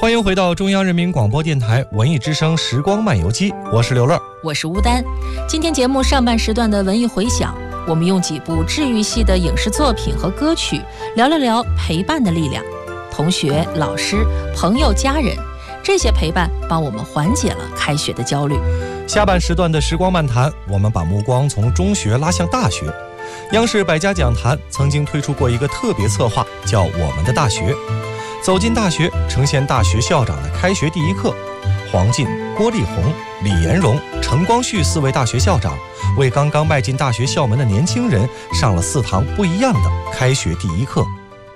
欢迎回到中央人民广播电台文艺之声时光漫游记，我是刘乐， 我是吴丹。今天节目上半时段的文艺回响，我们用几部治愈系的影视作品和歌曲聊了聊陪伴的力量。同学、老师、朋友、家人，这些陪伴帮我们缓解了开学的焦虑。 下半时段的时光漫谈，我们把目光从中学拉向大学。央视百家讲坛曾经推出过一个特别策划，叫我们的大学。走进大学，呈现大学校长的开学第一课。黄进、郭丽红、李延荣、陈光绪4位大学校长为刚刚迈进大学校门的年轻人上了4堂不一样的开学第一课。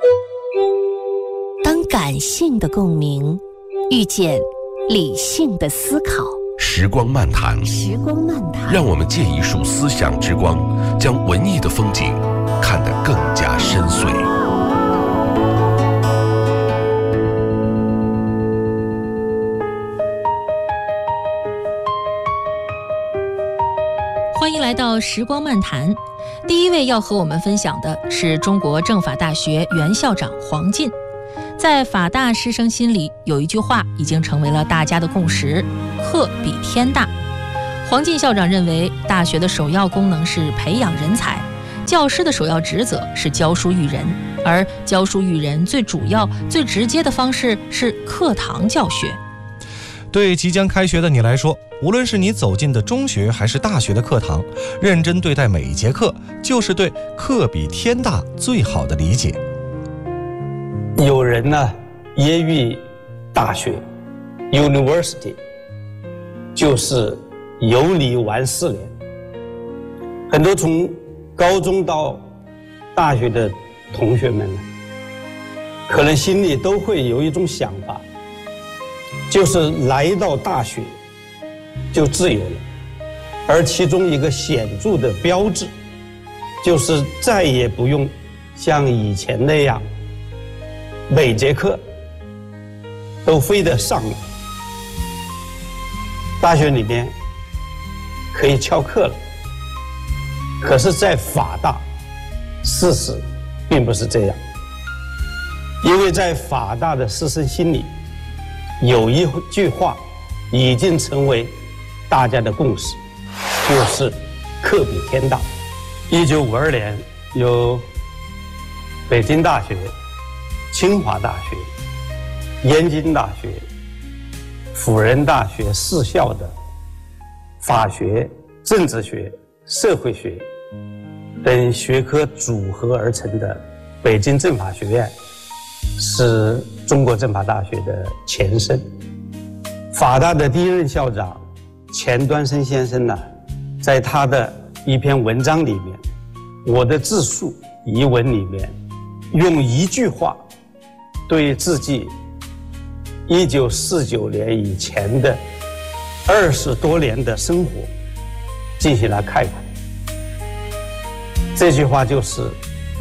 当感性的共鸣遇见理性的思考， 时光漫谈，让我们借一束思想之光，将文艺的风景看得更加深邃。 欢迎来到时光漫谈。第一位要和我们分享的是中国政法大学原校长黄进。在法大师生心里，有一句话已经成为了大家的共识：课比天大。黄进校长认为，大学的首要功能是培养人才，教师的首要职责是教书育人，而教书育人最主要、最直接的方式是课堂教学。 对即将开学的你来说，无论是你走进的中学还是大学的课堂，认真对待每一节课，就是对课比天大最好的理解。 有人呢，揶揄大学 University 就是游离玩4年。很多从高中到大学的同学们呢，可能心里都会有一种想法，就是来到大学就自由了，而其中一个显著的标志，就是再也不用像以前那样每节课都非得上来。大学里面可以翘课了，可是在法大，事实并不是这样。因为在法大的师生心里，有一句话已经成为大家的共识，就是课比天大。1952年，有北京大学、清华大学、燕京大学、辅仁大学4校的法学、政治学、社会学等学科组合而成的北京政法学院，是中国政法大学的前身。法大的第一任校长钱端升先生呢，在他的一篇文章里面，我的自述遗文里面，用一句话对自己1949年以前的20多年的生活进行了概括。这句话就是：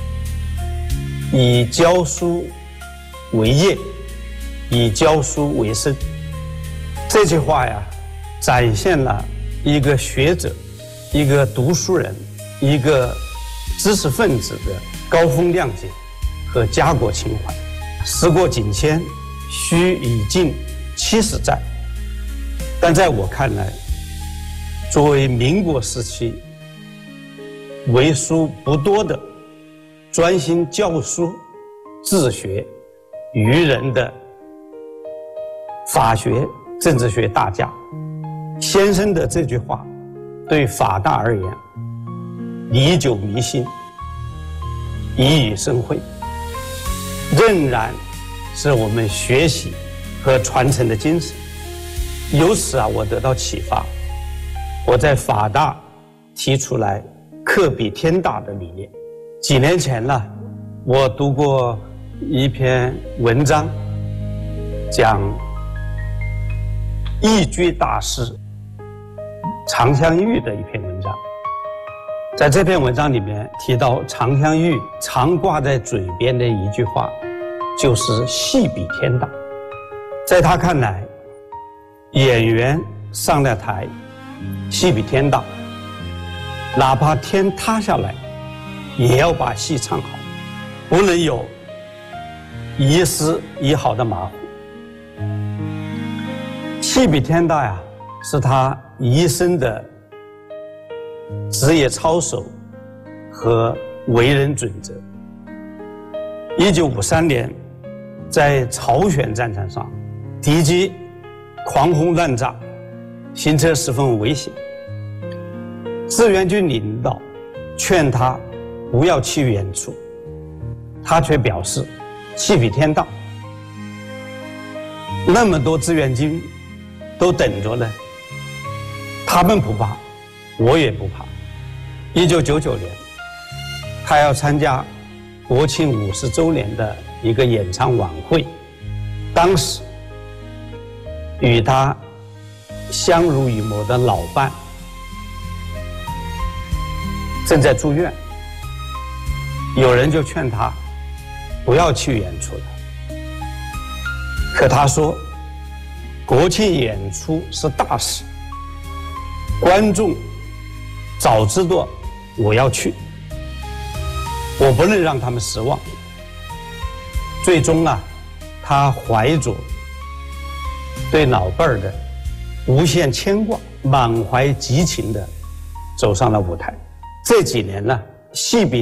以教书为业，以教书为生。这句话呀，展现了一个学者、一个读书人、一个知识分子的高风亮节和家国情怀。时过境迁，须已近70载。但在我看来，作为民国时期为数不多的专心教书、治学、育人的法学、政治学大家，先生的这句话对法大而言历久弥新，熠熠生辉，仍然是我们学习和传承的精神。由此啊，我得到启发，我在法大提出来课比天大的理念。几年前呢，我读过一篇文章，讲易居大师常香玉的一篇文章。在这篇文章里面提到，常香玉常挂在嘴边的一句话，就是戏比天大。在他看来，演员上了台，戏比天大，哪怕天塌下来，也要把戏唱好，不能有一丝一毫的马虎。 戏比天大呀，是他一生的职业操守和为人准则。1953年，在朝鲜战场上，敌机狂轰滥炸，行车十分危险。志愿军领导劝他不要去远处，他却表示戏比天大。那么多志愿军都等着呢，他们不怕，我也不怕。1999年，他要参加国庆50周年的一个演唱晚会，当时与他相濡以沫的老伴正在住院，有人就劝他不要去演出了。可他说，国庆演出是大事，观众早知道我要去，我不能让他们失望。最终啊，他怀着对老伴儿的无限牵挂，满怀激情地走上了舞台。这几年呢，戏比